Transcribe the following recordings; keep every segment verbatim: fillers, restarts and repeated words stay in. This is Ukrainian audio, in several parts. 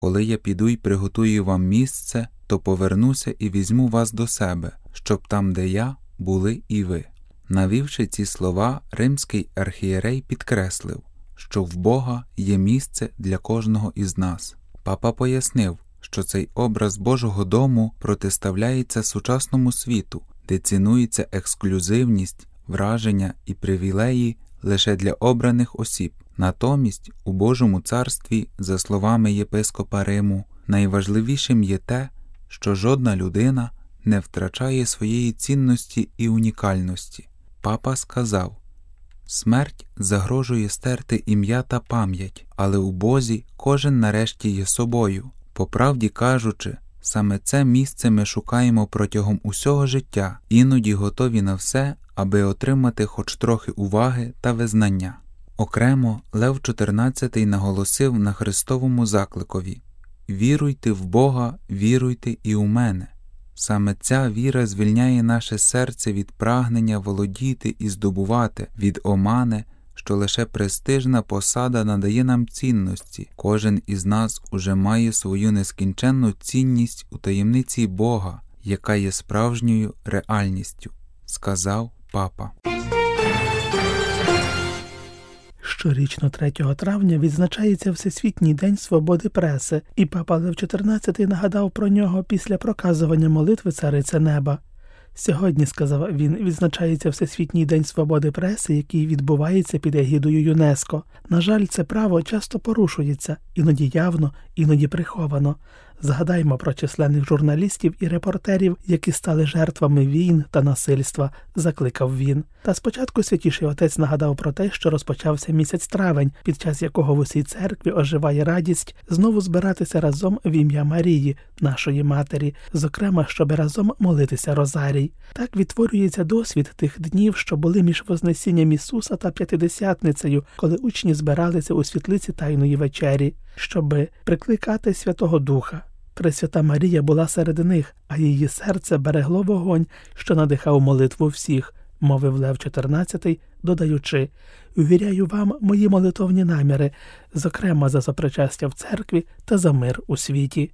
коли я піду й приготую вам місце, то повернуся і візьму вас до себе, щоб там, де я, були і ви». Навівши ці слова, римський архієрей підкреслив, що в Бога є місце для кожного із нас. Папа пояснив, що цей образ Божого дому протиставляється сучасному світу, де цінується ексклюзивність, враження і привілеї лише для обраних осіб. Натомість, у Божому царстві, за словами єпископа Риму, найважливішим є те, що жодна людина не втрачає своєї цінності і унікальності. Папа сказав: «Смерть загрожує стерти ім'я та пам'ять, але у Бозі кожен нарешті є собою». По правді кажучи, саме це місце ми шукаємо протягом усього життя, іноді готові на все, аби отримати хоч трохи уваги та визнання. Окремо Лев чотирнадцятий наголосив на Христовому закликові: «Віруйте в Бога, віруйте і у мене». Саме ця віра звільняє наше серце від прагнення володіти і здобувати, від омани, що лише престижна посада надає нам цінності. Кожен із нас уже має свою нескінченну цінність у таємниці Бога, яка є справжньою реальністю, сказав папа. Щорічно третього травня відзначається Всесвітній день свободи преси, і папа Лев чотирнадцятий нагадав про нього після проказування молитви Цариці Неба. Сьогодні, сказав він, відзначається Всесвітній день свободи преси, який відбувається під егідою ЮНЕСКО. На жаль, це право часто порушується, іноді явно, іноді приховано. Згадаймо про численних журналістів і репортерів, які стали жертвами війн та насильства, закликав він. Та спочатку Святіший Отець нагадав про те, що розпочався місяць травень, під час якого в усій церкві оживає радість знову збиратися разом в ім'я Марії, нашої Матері, зокрема, щоб разом молитися Розарій. Так відтворюється досвід тих днів, що були між Вознесінням Ісуса та П'ятидесятницею, коли учні збиралися у світлиці Тайної вечері, щоби прикликати Святого Духа. Пресвята Марія була серед них, а її серце берегло вогонь, що надихав молитву всіх, мовив Лев чотирнадцятий, додаючи: «Увіряю вам мої молитовні наміри, зокрема за сопричастя в церкві та за мир у світі».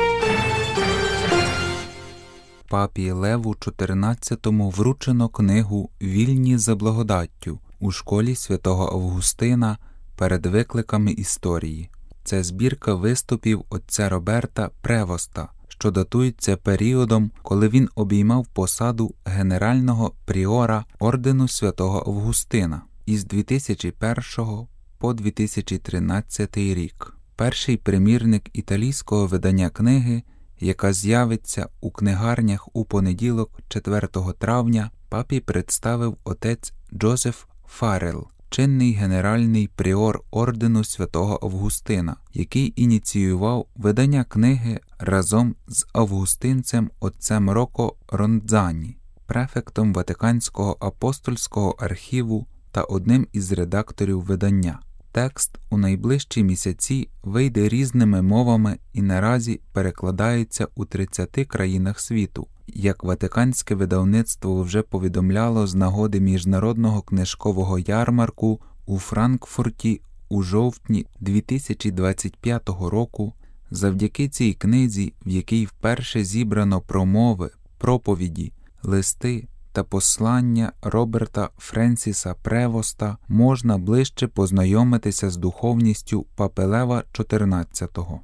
Папі Леву чотирнадцятому вручено книгу «Вільні за благодаттю» у школі святого Августина перед викликами історії. Це збірка виступів отця Роберта Превоста, що датується періодом, коли він обіймав посаду генерального пріора ордену святого Августина із дві тисячі першого по дві тисячі тринадцятий рік. Перший примірник італійського видання книги, яка з'явиться у книгарнях у понеділок, четвертого травня, папі представив отець Джозеф Фаррелл, чинний генеральний пріор ордену святого Августина, який ініціював видання книги разом з августинцем отцем Роко Рондзані, префектом Ватиканського апостольського архіву та одним із редакторів видання. Текст у найближчі місяці вийде різними мовами і наразі перекладається у тридцяти країнах світу. Як Ватиканське видавництво вже повідомляло з нагоди міжнародного книжкового ярмарку у Франкфурті у жовтні дві тисячі двадцять п'ятого року, завдяки цій книзі, в якій вперше зібрано промови, проповіді, листи та послання Роберта Френсіса Превоста, можна ближче познайомитися з духовністю папи Лева чотирнадцятого.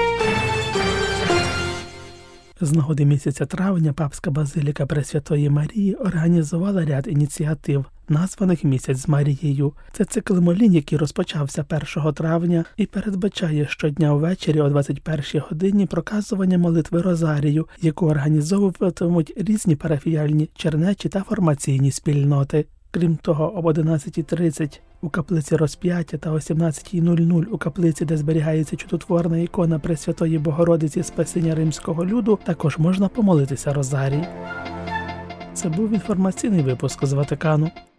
З нагоди місяця травня Папська базиліка Пресвятої Марії організувала ряд ініціатив, названих «Місяць з Марією». Це цикл молінь, який розпочався першого травня і передбачає щодня ввечері о двадцять першій годині проказування молитви Розарію, яку організовуватимуть різні парафіяльні, чернечі та формаційні спільноти. Крім того, об одинадцятій тридцять у каплиці Розп'яття та о сімнадцятій нуль нуль у каплиці, де зберігається чудотворна ікона Пресвятої Богородиці Спасіння римського люду, також можна помолитися Розарій. Це був інформаційний випуск з Ватикану.